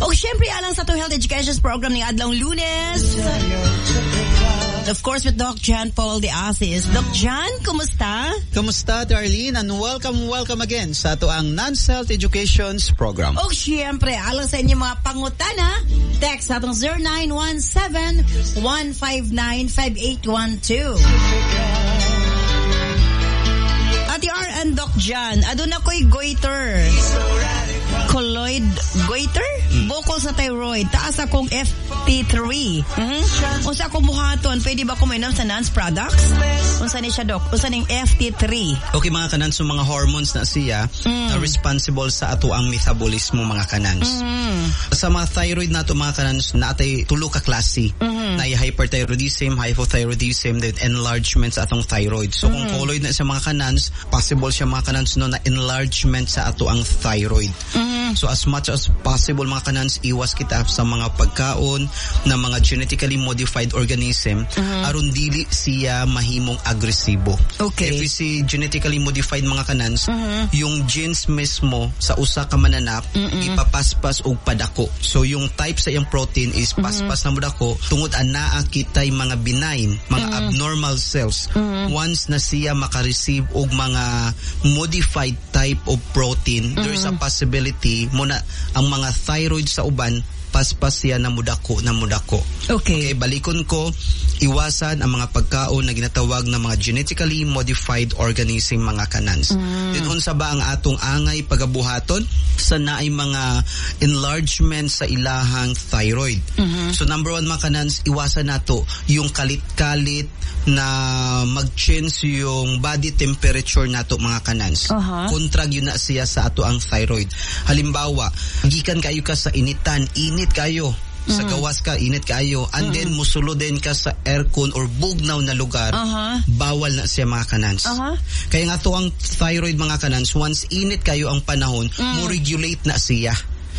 O syempre alang sa to health education program ng adlong Lunes. Of course with Doc Jan Paul de Asis. Doc Jan, kumusta? Kumusta, Darlene? And welcome again sa ato ang Nance Health Education's program. O syempre, alang sa inyong mga pangutana, text sa atong 0917-159-5812. Ati R and Doc Jan, aduna ko'y goiter. Colloid goiter? Bukol sa thyroid. Taas akong FT3. Unsa akong buhaton? Pwede ba kuminom sa Nance products? Unsa ni siya, Doc? Unsa ning FT3? Okay, mga kanans, so mga hormones na siya na responsible sa ato ang metabolismo, mga kanans. Sa mga thyroid na ito, mga kanans, na atay tulo ka klase. Na hyperthyroidism, hypothyroidism, then enlargement sa atong thyroid. So kung colloid na sa mga kanans, possible siya, mga kanans, no, na enlargement sa ato ang thyroid. So as much as possible, mga kanans, iwas kita sa mga pagkaon na mga genetically modified organism aron dili siya mahimong agresibo. Okay. If we see genetically modified, mga kanans, yung genes mismo sa usa ka mananap ipapaspas og padako. So yung type sa iyang protein is paspas na mudako tungod anaa kitay mga benign, mga abnormal cells. Once na siya makareceive og mga modified type of protein, there is a possibility muna ang mga thyroid sa uban paspas siya na mudako. Okay, balikon ko, iwasan ang mga pagkaon na ginatawag na mga genetically modified organism, mga kanans. Then unsa ba ang atong angay pagabuhaton sa naay mga enlargement sa ilahang thyroid? So number 1, mga kanans, iwasan nato yung kalit-kalit na mag-change yung body temperature nato, mga kanans. Kontrag yun na siya sa ato ang thyroid. Halimbawa, gikan kayo ka sa init kayo. Sa gawas ka, init kayo, and then musulod din ka sa aircon or bugnaw na lugar, bawal na siya, mga kanans. Kaya nga to ang thyroid, mga kanans, once init kayo ang panahon, mo-regulate na siya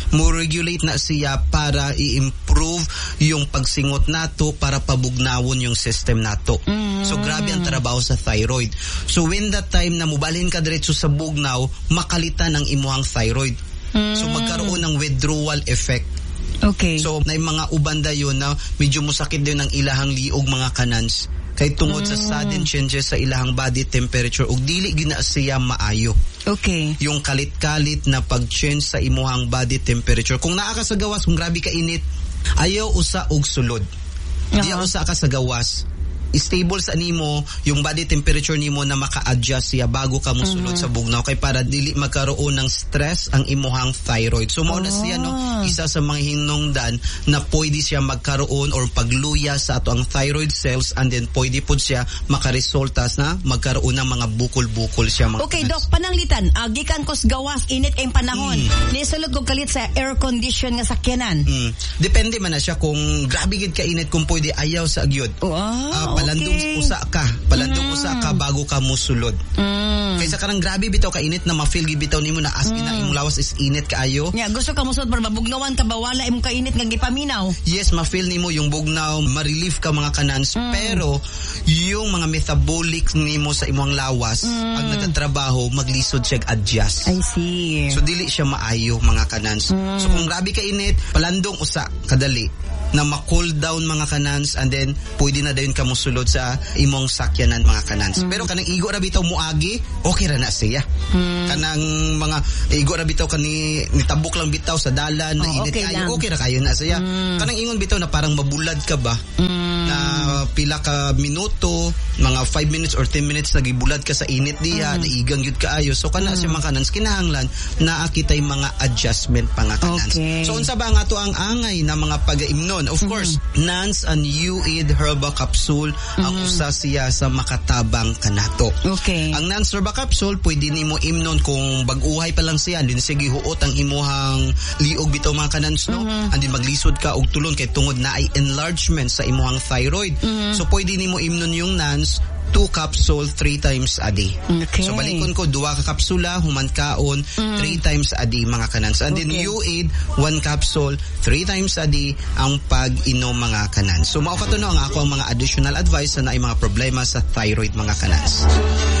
para i-improve yung pagsingot nato, para pabugnawon yung system nato. So grabe ang trabaho sa thyroid. So when that time na mubalhin ka diretso sa bugnaw, makalitan ang imuhang thyroid. So magkaroon ng withdrawal effect. Okay. So na mga ubanda yun na medyo musakit din ang ilahang liog, mga kanans. Kay tungod sa sudden changes sa ilahang body temperature ug dili gina siya maayo. Okay. Yung kalit-kalit na pag-change sa imuhang body temperature. Kung naa ka sa gawas, kung grabe ka init, ayaw usa og sulod. Diya usa ka sa gawas. Stable sa nimo yung body temperature nimo na maka-adjust siya bago ka musulod sa bugnaw, kay para dili magkaroon ng stress ang imuhang thyroid. So mao na siya, no, isa sa mga hinungdan na pwede siya magkaroon or pagluya sa ato ang thyroid cells, and then pwede pod siya makaresulta na magkaroon ng mga bukol-bukol siya, mga Okay, Doc, pananglitan, gikan kos gawas, init kayong panahon, nisulod kog kalit sa air condition nga sakyanan. Depende man na siya kung grabe gid ka init, kung pwede ayaw sa agyod. Palandong usa ka bago ka musulod. Kaysa karang grabe bitaw ka init na ma-feel gid bitaw nimo na as na imong lawas is init kaayo. Gusto ka musulod para mabugnawan ka ba, wala imong kainit nga gipaminaw. Yes, ma-feel nimo yung bugnaw, ma-relieve ka, mga kanans, pero yung mga metabolic nimo sa imong lawas pag nagtatrabaho, maglisod siya adjust. I see. So dili siya maayo, mga kanans. So kung grabe ka init, palandong usa kadali na ma-cool down, mga kanans, and then pwede na dayon ka musulod sa imong sakyanan, mga kanans. Pero kanang igo ra bitaw muagi, okay ra na siya. Kanang mga igo ra bitaw nitabok lang bitaw sa dalan na init kayo, okay ra kayo na siya. Kanang ingon bitaw na parang mabulad ka ba na pila ka minuto, mga 5 minutes or 10 minutes nagibulad ka sa init diha, naigang yun kaayo. So kana siya, mga kanans, kinahanglan na akitay mga adjustment, mga kanans. So unsa ba nga to ang angay na mga pag-aimnon? Of course, Nance and U-Aid Herbal Capsule ang usa siya sa makatabang kanato. Okay. Ang Nance Herbal Capsule pwede nimo imnon kung bag-uhay pa lang siya, din sige huot ang imuhang liog bitaw, mga kanans, no? Andin maglisod ka og tulon kay tungod na ay enlargement sa imuhang thyroid. So pwede nimo imnon yung Nance 2 capsule 3 times a day. Okay. So balikon ko, 2 ka kapsula human kaon 3 times a day, mga kanans. And then U-Aid 1 capsule 3 times a day ang pag-inom, mga kanans. So mao kato no ang ako ang mga additional advice na ay mga problema sa thyroid, mga kanans. At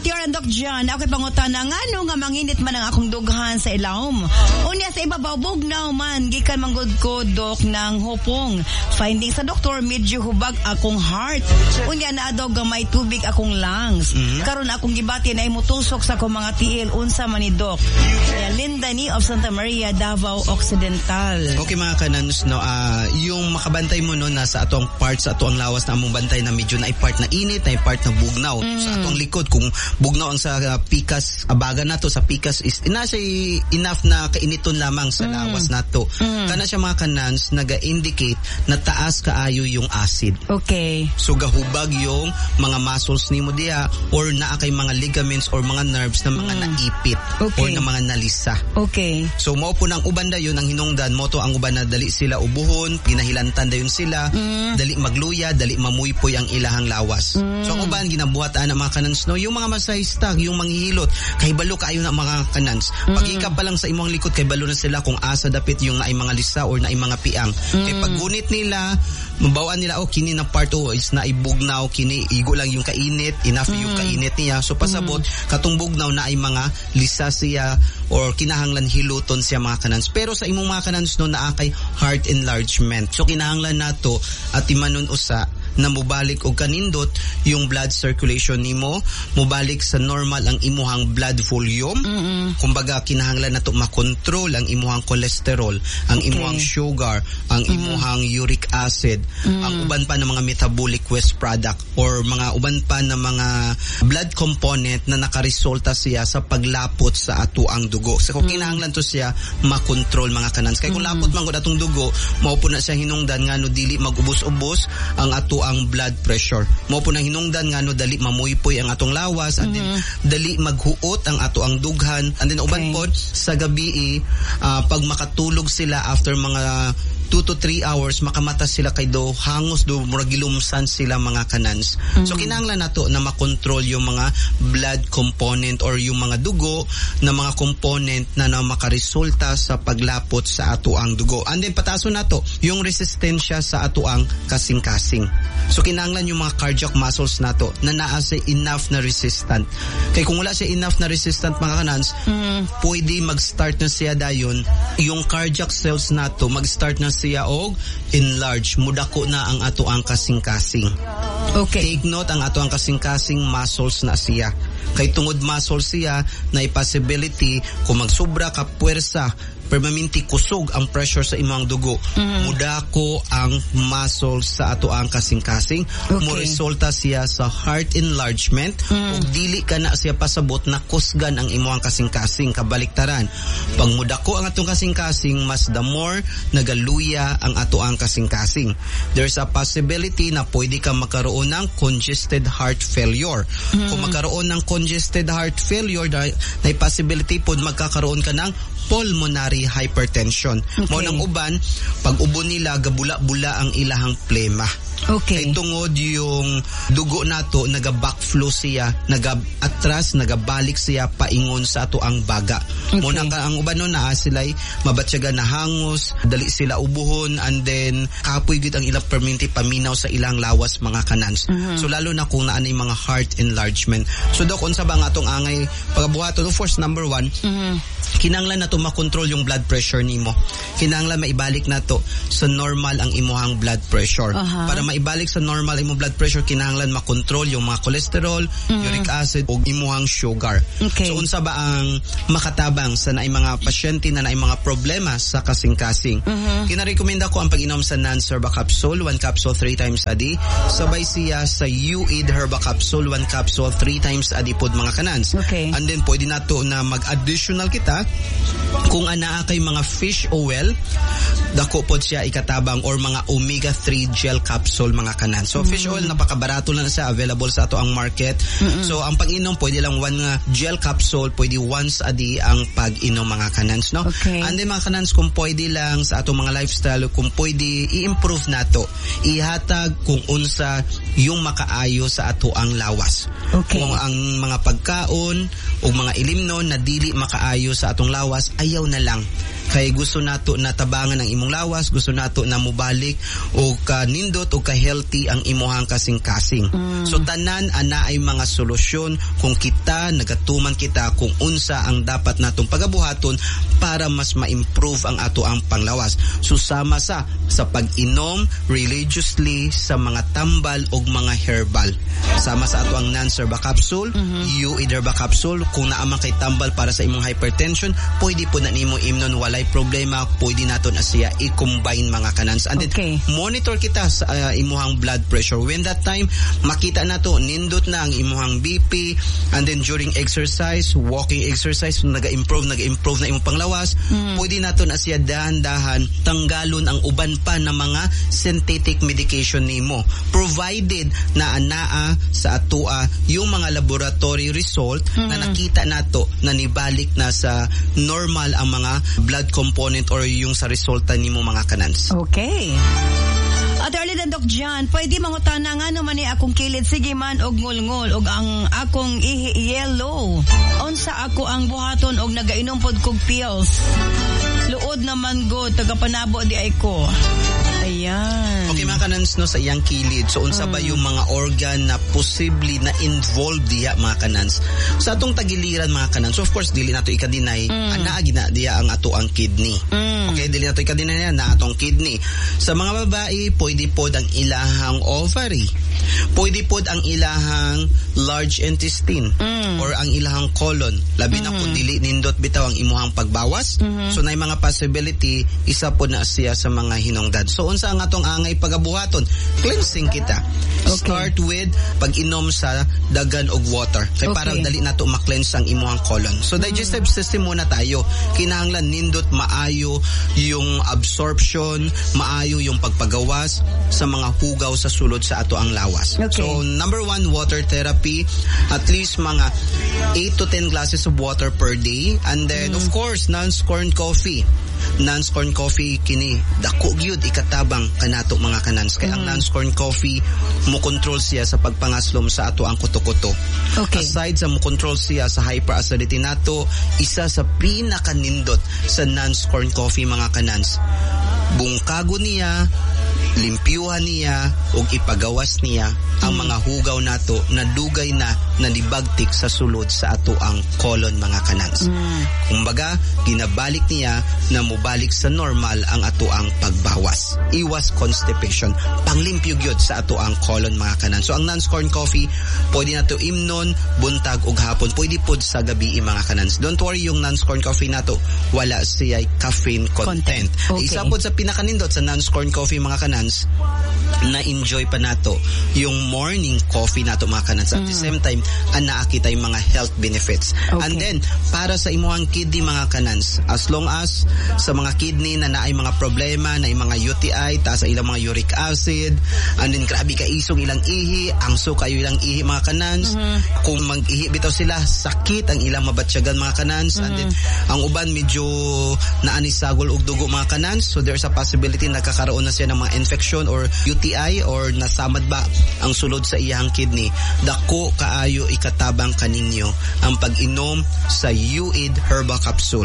Ate R and Doc John, ako'y pangutana ngano nga manginit man ang akong dughan sa ilawom. Unya sa ibabaw bugnaw man gikan manggod ko Dok ng hupong. Finding sa doktor medyo hubag akong heart. Unya na daw gamay tubig akong lungs. Karon akong gibati na imutusok sa akong mga tiil unsa man ni Doc. Linda ni of Santa Maria, Davao Occidental. Okay mga kanans, no, yung makabantay mo no nasa atong part sa atong lawas na among bantay na medyo na part na init, na part na bugnaw. Sa atong likod kung bugnaw ang sa pikas abaga nato sa pikas is ina siya enough na kainiton lamang sa lawas nato. Kana siya mga kanans naga-indicate na taas kaayo yung acid. Okay. So gahubag yung mga muscles nimo diha or naa kay mga ligaments or mga nerves na mga naipit or na mga nalisa. Okay. So mao po nang uban dayon ang hinungdan mo to ang uban na dali sila ubuhon, pinahilantan dayon sila, dali magluya, dali mamuypoy ang ilahang lawas. So ang uban ginabuhat ana mga kanans no, yung mga masahista, yung manghihilot, kay balo kaayo na mga kanans. Pag-ikap pa lang sa imong likod kay balo na sila kung asa dapit yung naay mga lisa or naay mga piang. Kay paggunit nila, mabawaan nila kini na part is naibugnaw, kini igo lang yung kainit, enough yung kainit niya. So pasabot katong bugnaw na ay mga lisa siya or kinahanglan hiluton siya mga kanans. Pero sa imong mga kanans no naa kay heart enlargement. So kinahanglan nato at imanon usa na mubalik og kanindot yung blood circulation nimo, mubalik sa normal ang imuhang blood volume. Kumbaga kinahanglan nato makontrol ang imuhang cholesterol, ang imuhang sugar, ang imuhang uric acid, ang uban pa ng mga metabolic waste product or mga uban pa ng mga blood component na nakaresulta siya sa paglapot sa atuang dugo. So kung kinahanglan to siya makontrol mga kanans. Kay kung lapot man gud atong dugo, mao po na siya hinungdan ngano dili magubos-ubos ang ang blood pressure. Mo po nang hinungdan ngano dali mamuypoy ang atong lawas and then dali maghuot ang ato ang dughan and then uban po sa gabi pag makatulog sila after mga 2 to 3 hours makamata sila kay do hangos do murag gilumsan sila mga kanans. So kinahanglan nato na makontrol yung mga blood component or yung mga dugo na mga component na makaresulta sa paglapot sa ato ang dugo. And then pataso nato yung resistensya sa ato ang kasing-kasing. So kinahanglan yung mga cardiac muscles nato na naa sa enough na resistant. Kay kung wala siya enough na resistant mga kanans, pwede mag-start na siya dayon yung cardiac cells nato mag-start na siya og enlarge, mudako na ang ato ang kasing-kasing. Okay. Take note, ang ato ang kasing-kasing muscles na siya. Kay tungod muscle siya na possibility kung magsubra ka puwersa permanente kusog ang pressure sa imong dugo. Mudako ang muscle sa ato ang kasing-kasing. Mo resulta siya sa heart enlargement ug dili ka na siya pasabot na kusgan ang imong kasing-kasing. Kabaliktaran, pag mudako ang atong kasing-kasing, mas the more nagaluya ang ato ang kasing-kasing. There's a possibility na pwede ka magkaroon ng congested heart failure. Kung magkaroon ng congested heart failure, na possibility po magkakaroon ka ng pulmonary hypertension. Mo nang uban, pag ubo nila, gabula-bula ang ilahang plema. Okay. Kay tungod yung dugo nato, naga-backflow siya, naga-atras, nagabalik siya paingon sa ato ang baga. Mo nang ang uban no na sila'y mabatyaga na hangos, dali sila ubuhon, and then kapoy gid ang ilang permanente paminaw sa ilang lawas mga kanans. So lalo na kung naanay mga heart enlargement. So dok, unsa ba nga atong angay pagabuhaton? Of course, number 1, kinahanglan nato makontrol yung blood pressure nimo. Kinahanglan maibalik nato sa normal ang imuhang blood pressure. Para maibalik sa normal imong blood pressure, kinahanglan makontrol yung mga cholesterol, uric acid ug imuhang sugar. So unsa ba ang makatabang sa naay mga pasyente na naay mga problema sa kasing-kasing? Kinarekomenda ko ang pag-inom sa Nanserba capsule, 1 capsule 3 times a day. Sabay siya sa UAID Herba capsule, 1 capsule 3 times a day pod mga kanans. And then pwede nato na mag-additional kita kung anaa kay mga fish oil, dako pod siya ikatabang, or mga omega-3 gel capsule mga kanan. So fish oil napakabarato lang siya, available sa ato ang market. So ang pag-inom pwede lang 1 gel capsule, pwede once a day ang pag-inom mga kanans, no? And then mga kanans, kung pwede lang sa ato mga lifestyle, kung pwede i-improve nato, ihatag kung unsa yung makaayo sa ato ang lawas. Kung ang mga pagkaon o mga ilimnon na dili makaayo sa atong lawas, ayaw na lang. kay gusto nato na tabangan ang imong lawas, gusto nato na mubalik o kanindot o ka-healthy ang imuhang kasing-kasing. So tanan ana ay mga solusyon kung kita nagatuman kita kung unsa ang dapat natong pagabuhaton para mas ma-improve ang ato ang panglawas. Susama sa pag-inom religiously sa mga tambal o mga herbal. Sama sa ato ang NANS Herba Capsule, UID Herba Capsule. Kung naamang kay tambal para sa imong hypertension, pwede po na nimo imnon, walay problema, pwede naton na siya i-combine mga kanans. And then, monitor kita sa imuhang blood pressure. When that time, makita na to, nindot na ang imuhang BP, and then during exercise, walking exercise, nag-improve na imong panglawas, pwede nato na siya dahan-dahan tanggalon ang uban pa na mga synthetic medication nimo. Provided na anaa sa atua yung mga laboratory result na nakita nato na nibalik na sa normal ang mga blood component or yung sa resulta nimo mga kanans. Okay. At early dan Doc John, pwede mangutana nga naman ni akong kilid, sige man og ngul-ngul og ang akong ihi yellow. Unsa ako ang buhaton og nagainom pod kog pills. Luod naman go, tagapanabo di ay ko. Ayan. Okay mga kanans no, sa iyang kilid. So unsa ba yung mga organ na possibly na involved diya mga kanans? Sa atong tagiliran mga kanans, so of course dili nato ika-deny ana gina diya ang ato ang kidney. Okay, dili nato ika-deny na atong kidney. Sa mga babae, pwede pod ang ilahang ovary. Pwede pod ang ilahang large intestine or ang ilahang colon. Labi na kung dili nindot bitaw ang imuhang pagbawas. So nay mga possibility, isa pod na siya sa mga hinungdan. So unsa ang atong angay pagabuhaton? Cleansing kita. Start with pag-inom sa dagan og water. Kay para dali nato ma-cleanse ang imuhang colon. So digestive system muna tayo. Kinahanglan nindot maayo yung absorption, maayo yung pagpagawas sa mga hugaw sa sulod sa ato ang lawas. So number 1, water therapy. At least mga 8 to 10 glasses of water per day. And then of course, non-scorned coffee. Non-scorned coffee kini dako gyud ikatabang kanato mga kanans. Kay ang non-scorned coffee mo control siya sa pagpangaslom sa ato ang kuto-kuto. Aside sa mo control siya sa hyperacidity nato, isa sa pinakanindot sa non-scorned coffee mga kanans, bungkago niya, limpyuhan niya ug ipagawas niya ang mga hugaw nato na dugay na nalibagtik sa sulod sa ato ang colon mga kanans. Kumbaga, ginabalik niya na mubalik sa normal ang ato ang pagbawas. Iwas constipation. Panglimpyo gyud sa ato ang colon mga kanans. So ang non-scorned coffee, pwede nato imnon buntag ug hapon. Pwede pod sa gabi mga kanans. Don't worry, yung non-scorned coffee nato wala siya caffeine content. Isa pod sa pinakanindot sa non-scorned coffee mga kanans, na-enjoy pa nato yung morning coffee nato mga kanans. At the same time, anaa kita yung mga health benefits. And then, para sa imuhang kidney mga kanans, as long as sa mga kidney na naay mga problema, na mga UTI, taas sa ilang mga uric acid, and then grabe ka isong ilang ihi, angso kayo ilang ihi mga kanans, kung mag-ihi bitaw sila, sakit ang ilang mabatsyagan mga kanans, and then, ang uban medyo naanisagol og dugo mga kanans, so there's a possibility nakakaroon na siya ng mga infection or UTI or nasamad ba ang sulod sa iyang kidney. Dako kaayo ikatabang kaninyo ang pag-inom sa UID Herba Capsule.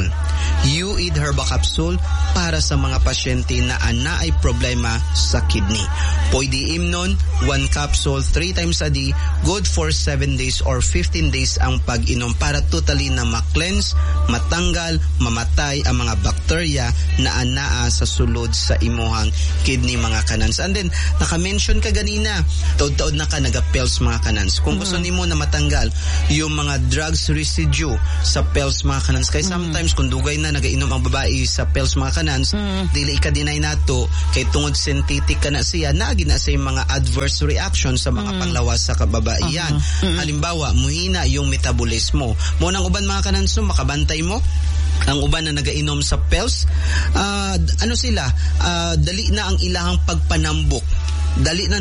UID Herba Capsule para sa mga pasyente na anaay problema sa kidney. Pwede imnon 1 capsule 3 times a day, good for 7 days or 15 days ang pag-inom para totally na ma-cleanse, matanggal, mamatay ang mga bakterya na anaa sa sulod sa imuhang kidney mga kanans. And then, naka-mention ka ganina, taod-taod na ka naga-pills mga kanans. Kung gusto nimo na matanggal yung mga drugs residue sa pills mga kanans, kay sometimes kung dugay na nagainom ang babae sa pills mga kanans, dili ka-deny nato, kay tungod synthetic ka na siya, naagi na sa mga adverse reactions sa mga panglawas sa kababaihan. Halimbawa, muhina yung metabolismo. Munang uban mga kanans, makabantay mo ang uban na nagainom sa pills, dali na ang ilahang pagpanambok, dali na